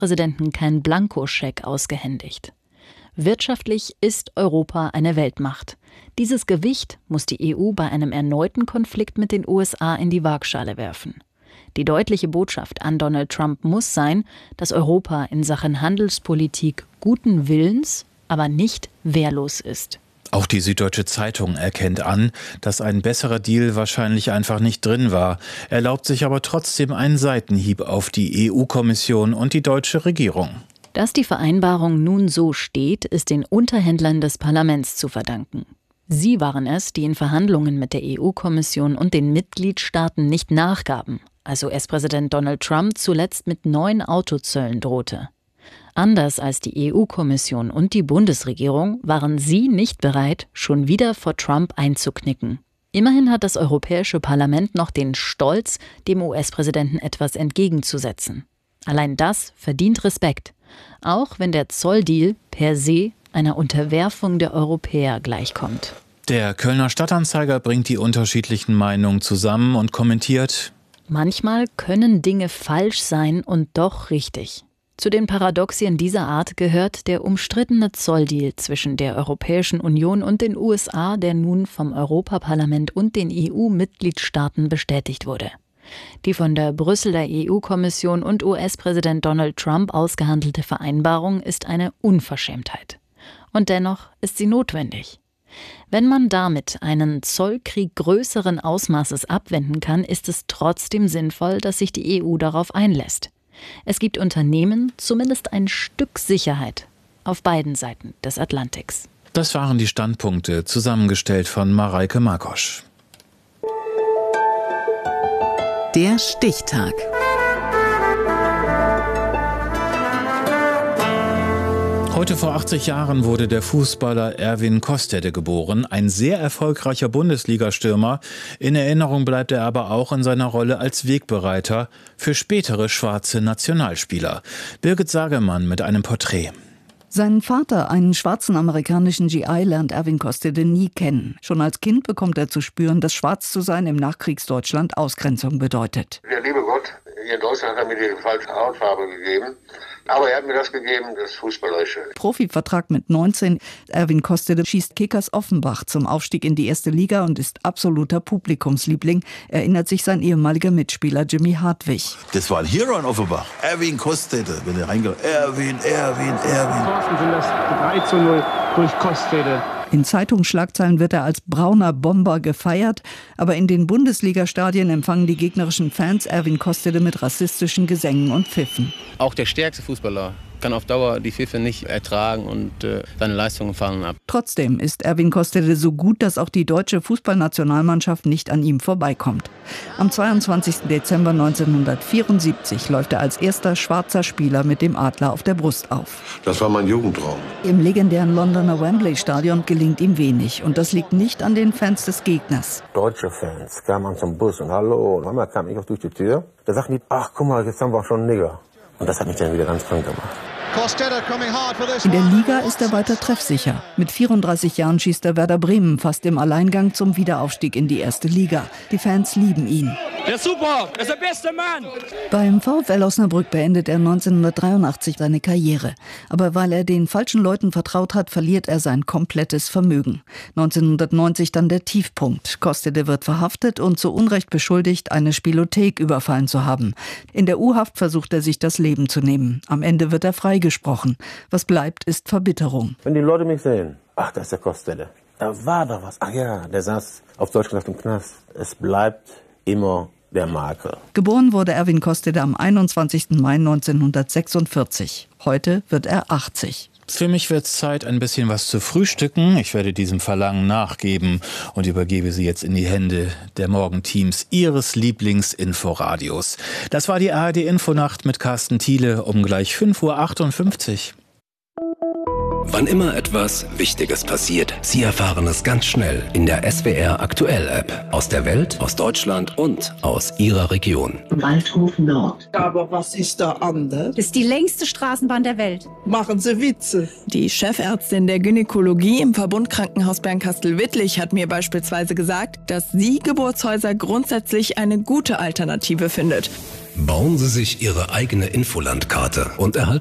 US-Präsidenten kein Blankoscheck ausgehändigt. Wirtschaftlich ist Europa eine Weltmacht. Dieses Gewicht muss die EU bei einem erneuten Konflikt mit den USA in die Waagschale werfen. Die deutliche Botschaft an Donald Trump muss sein, dass Europa in Sachen Handelspolitik guten Willens, aber nicht wehrlos ist. Auch die Süddeutsche Zeitung erkennt an, dass ein besserer Deal wahrscheinlich einfach nicht drin war, erlaubt sich aber trotzdem einen Seitenhieb auf die EU-Kommission und die deutsche Regierung. Dass die Vereinbarung nun so steht, ist den Unterhändlern des Parlaments zu verdanken. Sie waren es, die in Verhandlungen mit der EU-Kommission und den Mitgliedstaaten nicht nachgaben, als US-Präsident Donald Trump zuletzt mit neuen Autozöllen drohte. Anders als die EU-Kommission und die Bundesregierung waren sie nicht bereit, schon wieder vor Trump einzuknicken. Immerhin hat das Europäische Parlament noch den Stolz, dem US-Präsidenten etwas entgegenzusetzen. Allein das verdient Respekt, auch wenn der Zolldeal per se einer Unterwerfung der Europäer gleichkommt. Der Kölner Stadtanzeiger bringt die unterschiedlichen Meinungen zusammen und kommentiert: Manchmal können Dinge falsch sein und doch richtig. Zu den Paradoxien dieser Art gehört der umstrittene Zolldeal zwischen der Europäischen Union und den USA, der nun vom Europaparlament und den EU-Mitgliedstaaten bestätigt wurde. Die von der Brüsseler EU-Kommission und US-Präsident Donald Trump ausgehandelte Vereinbarung ist eine Unverschämtheit. Und dennoch ist sie notwendig. Wenn man damit einen Zollkrieg größeren Ausmaßes abwenden kann, ist es trotzdem sinnvoll, dass sich die EU darauf einlässt. Es gibt Unternehmen zumindest ein Stück Sicherheit auf beiden Seiten des Atlantiks. Das waren die Standpunkte, zusammengestellt von Mareike Markosch. Der Stichtag. Heute vor 80 Jahren wurde der Fußballer Erwin Kostede geboren, ein sehr erfolgreicher Bundesligastürmer. In Erinnerung bleibt er aber auch in seiner Rolle als Wegbereiter für spätere schwarze Nationalspieler. Birgit Sagemann mit einem Porträt. Seinen Vater, einen schwarzen amerikanischen GI, lernt Erwin Kostede nie kennen. Schon als Kind bekommt er zu spüren, dass schwarz zu sein im Nachkriegsdeutschland Ausgrenzung bedeutet. Der liebe Gott hier in Deutschland hat mir die falsche Hautfarbe gegeben. Aber er hat mir das gegeben, das Fußballerische. Profivertrag mit 19. Erwin Kostede schießt Kickers Offenbach zum Aufstieg in die erste Liga und ist absoluter Publikumsliebling, erinnert sich sein ehemaliger Mitspieler Jimmy Hartwig. Das war ein Hero in Offenbach. Erwin Kostede, wenn er reingeht. Erwin. Thorsten sind das 3:0 durch Kostede. In Zeitungsschlagzeilen wird er als brauner Bomber gefeiert, aber in den Bundesliga-Stadien empfangen die gegnerischen Fans Erwin Kostede mit rassistischen Gesängen und Pfiffen. Auch der stärkste Fußballer kann auf Dauer die Pfiffe nicht ertragen und seine Leistungen fallen ab. Trotzdem ist Erwin Kostede so gut, dass auch die deutsche Fußballnationalmannschaft nicht an ihm vorbeikommt. Am 22. Dezember 1974 läuft er als erster schwarzer Spieler mit dem Adler auf der Brust auf. Das war mein Jugendtraum. Im legendären Londoner Wembley-Stadion gelingt ihm wenig und das liegt nicht an den Fans des Gegners. Deutsche Fans kamen zum Bus und hallo, und einmal kam ich auch durch die Tür. Da sagten die, ach guck mal, jetzt haben wir schon einen Nigger. Und das hat mich dann wieder ganz krank gemacht. In der Liga ist er weiter treffsicher. Mit 34 Jahren schießt er Werder Bremen fast im Alleingang zum Wiederaufstieg in die erste Liga. Die Fans lieben ihn. Der ist super, er ist der beste Mann. Beim VfL Osnabrück beendet er 1983 seine Karriere. Aber weil er den falschen Leuten vertraut hat, verliert er sein komplettes Vermögen. 1990 dann der Tiefpunkt. Kostede wird verhaftet und zu Unrecht beschuldigt, eine Spielothek überfallen zu haben. In der U-Haft versucht er sich das Leben zu nehmen. Am Ende wird er freigesprochen. Was bleibt, ist Verbitterung. Wenn die Leute mich sehen, ach, das ist der Kostede. Da war doch was. Ach ja, der saß auf Deutsch gesagt im Knast. Es bleibt immer der Makel. Geboren wurde Erwin Kostede am 21. Mai 1946. Heute wird er 80. Für mich wird es Zeit, ein bisschen was zu frühstücken. Ich werde diesem Verlangen nachgeben und übergebe sie jetzt in die Hände der Morgenteams Ihres Lieblingsinforadios. Das war die ARD-Infonacht mit Carsten Thiele um gleich 5:58 Uhr. Wann immer etwas Wichtiges passiert, Sie erfahren es ganz schnell in der SWR Aktuell App. Aus der Welt, aus Deutschland und aus Ihrer Region. Waldhof Nord. Aber was ist da anders? Das ist die längste Straßenbahn der Welt. Machen Sie Witze. Die Chefärztin der Gynäkologie im Verbundkrankenhaus Bernkastel-Wittlich hat mir beispielsweise gesagt, dass sie Geburtshäuser grundsätzlich eine gute Alternative findet. Bauen Sie sich Ihre eigene Infolandkarte und erhalten